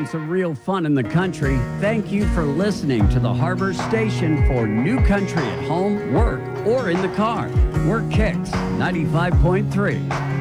moments of real fun in the country. Thank you for listening to the Harbor Station for new country at home, work, or in the car. We're Kicks 95.3.